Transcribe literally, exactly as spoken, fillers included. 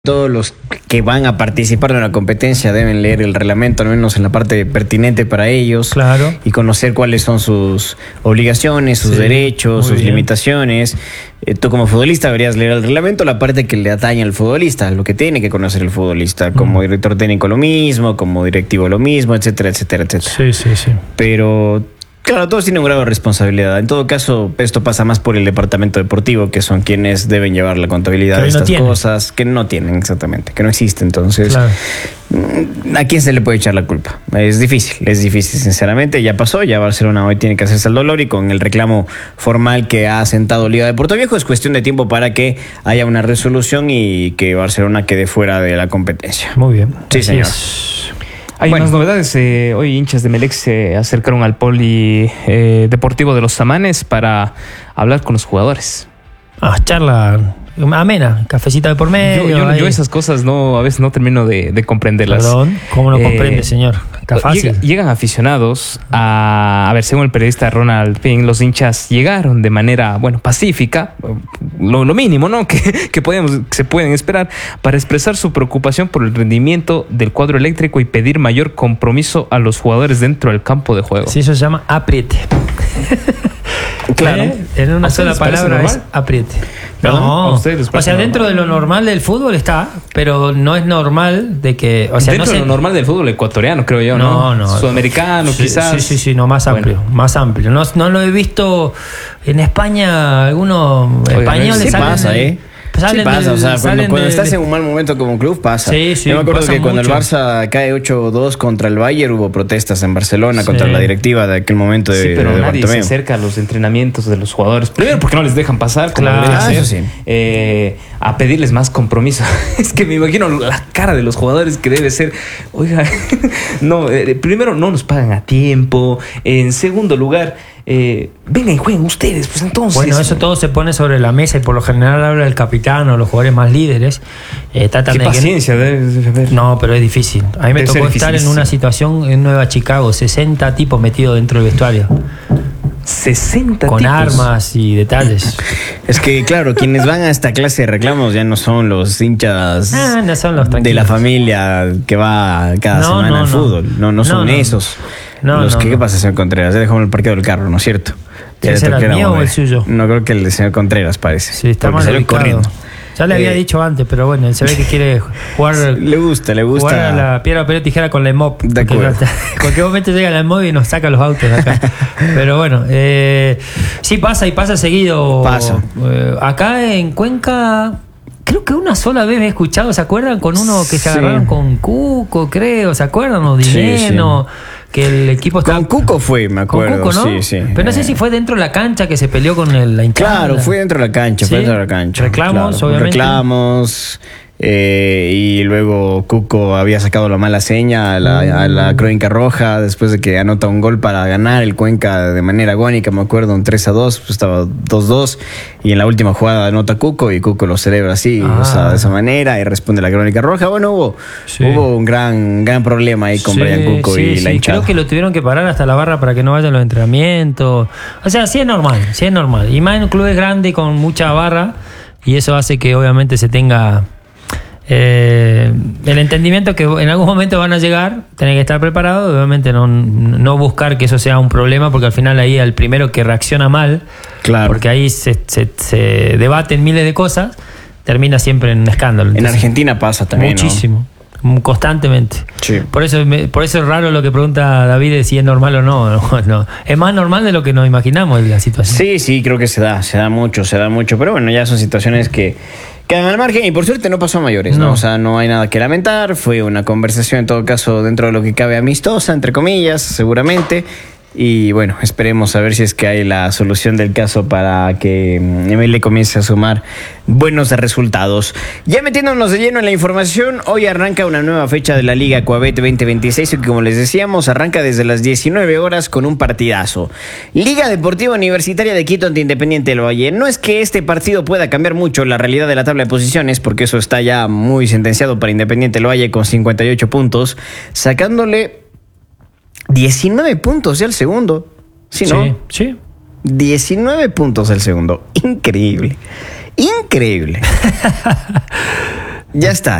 Todos los que van a participar en la competencia deben leer el reglamento, al menos en la parte pertinente para ellos. Claro. Y conocer cuáles son sus obligaciones, sus sí, derechos, sus bien. limitaciones. Eh, tú como futbolista deberías leer el reglamento, la parte que le atañe al futbolista, lo que tiene que conocer el futbolista. Como mm. director técnico lo mismo, como directivo lo mismo, etcétera, etcétera, etcétera. Sí, sí, sí. Pero... claro, todos tienen un grado de responsabilidad. En todo caso, esto pasa más por el departamento deportivo, que son quienes deben llevar la contabilidad de estas no cosas, que no tienen exactamente, que no existen. Entonces, claro. ¿a quién se le puede echar la culpa? Es difícil, es difícil, sinceramente. Ya pasó, ya Barcelona hoy tiene que hacerse el dolor, y con el reclamo formal que ha asentado Liga de Puerto Viejo, es cuestión de tiempo para que haya una resolución y que Barcelona quede fuera de la competencia. Muy bien. Sí, señor. Hay bueno. más novedades. Eh, hoy hinchas de Melec se acercaron al poli eh, deportivo de los Samanes para hablar con los jugadores. Ah, charla amena, cafecita de por medio. Yo, yo, yo esas cosas no, a veces no termino de, de comprenderlas. Perdón, ¿cómo no eh, comprende, señor? Está fácil. Llega, llegan aficionados a, a ver, según el periodista Ronald Ping, los hinchas llegaron de manera, bueno, pacífica, lo, lo mínimo, ¿no? Que, que, podemos, que se pueden esperar, para expresar su preocupación por el rendimiento del cuadro eléctrico y pedir mayor compromiso a los jugadores dentro del campo de juego. Sí, eso se llama apriete. Claro. ¿Eh? En una sola palabra es apriete. No, o sea, dentro de lo normal del fútbol está, pero no es normal de que, o sea, dentro no de se... lo normal del fútbol ecuatoriano, creo yo, ¿no? No, no. Sudamericano, sí, quizás. Sí, sí, sí, no, más amplio, bueno. más amplio. No, no lo he visto en España, algunos Oiga, españoles sí salen pasa, ¿eh? Sí pasa, del, o sea, cuando, cuando estás de... en un mal momento como club pasa. Sí, sí, yo me acuerdo que mucho. Cuando el Barça cae ocho dos contra el Bayern, hubo protestas en Barcelona sí. contra la directiva de aquel momento de, sí, pero de nadie se acerca a los entrenamientos de los jugadores. Primero porque no les dejan pasar, como claro, ah, eso sí. eh, a pedirles más compromiso. Es que me imagino la cara de los jugadores que debe ser, oiga, no, eh, primero no nos pagan a tiempo, en segundo lugar, Eh, vengan y jueguen ustedes, pues entonces. Bueno, eso todo se pone sobre la mesa y por lo general habla el capitán o los jugadores más líderes. Eh, tratan Qué de paciencia que... debe haber. No, pero es difícil. A mí me debe tocó estar en una situación en Nueva Chicago, sesenta tipos metidos dentro del vestuario. sesenta con tipos. Armas y detalles. Es que, claro, quienes van a esta clase de reclamos ya no son los hinchas ah, no son los de la familia que va cada no, semana no, al no. fútbol. No, no son no, esos. No, los no, que, no. ¿Qué pasa, señor Contreras? Ya dejamos el parqueo del carro, ¿no es cierto? Ya ¿será el mío o el suyo? No, creo que el del señor Contreras parece. Sí, está mal corriendo. Ya le había eh, dicho antes, pero bueno, él se ve que quiere jugar. Le gusta, le gusta. Jugar a la piedra, papel, tijera con la EMOP. De acuerdo. En cualquier momento llega la EMOP y nos saca los autos de acá. Pero bueno, eh, sí pasa y pasa seguido. Pasa. Eh, acá en Cuenca, creo que una sola vez me he escuchado, ¿se acuerdan? Con uno que se sí. agarraron con Cuco, creo, ¿se acuerdan? O Dineno. Sí, sí. Que el equipo estaba... Con Cuco fue, me acuerdo. Con Cuco, ¿no? Sí, sí. Pero no sé si fue dentro de la cancha que se peleó con el, la hinchada. Claro, fue dentro de la cancha, ¿sí? fue dentro de la cancha. Reclamos, claro. obviamente. Reclamos. Eh, y luego Cuco había sacado la mala seña a la, a la Crónica Roja después de que anota un gol para ganar el Cuenca de manera agónica, me acuerdo, un tres a dos, pues estaba dos dos, y en la última jugada anota Cuco y Cuco lo celebra así, ah. o sea, de esa manera, y responde la Crónica Roja. Bueno, hubo, sí. hubo un gran, gran problema ahí con sí, Brian Cuco sí, y sí. la hinchada. Creo que lo tuvieron que parar hasta la barra para que no vayan los entrenamientos. O sea, sí es normal, sí es normal. Y más en un club grande con mucha barra, y eso hace que obviamente se tenga... Eh, el entendimiento que en algún momento van a llegar, tener que estar preparado, obviamente no, no buscar que eso sea un problema, porque al final ahí el primero que reacciona mal, claro. porque ahí se, se, se debaten miles de cosas, termina siempre en un escándalo. Entonces, en Argentina pasa también, muchísimo, ¿no? Constantemente. Sí. Por eso por eso es raro lo que pregunta David de si es normal o no, no, no. Es más normal de lo que nos imaginamos la situación. Sí, sí, creo que se da, se da mucho, se da mucho, pero bueno, ya son situaciones que quedan al margen y por suerte no pasó a mayores, ¿no? ¿no? O sea, no hay nada que lamentar, fue una conversación en todo caso dentro de lo que cabe amistosa, entre comillas, seguramente. Y bueno, esperemos a ver si es que hay la solución del caso para que M L comience a sumar buenos resultados. Ya metiéndonos de lleno en la información, hoy arranca una nueva fecha de la Liga Coabet veinte veintiséis, y como les decíamos, arranca desde las diecinueve horas con un partidazo. Liga Deportiva Universitaria de Quito ante Independiente del Valle. No es que este partido pueda cambiar mucho la realidad de la tabla de posiciones, porque eso está ya muy sentenciado para Independiente del Valle con cincuenta y ocho puntos, sacándole diecinueve puntos ya el segundo. ¿Sí, no? Sí, sí. diecinueve puntos el segundo. Increíble. Increíble. Ya está.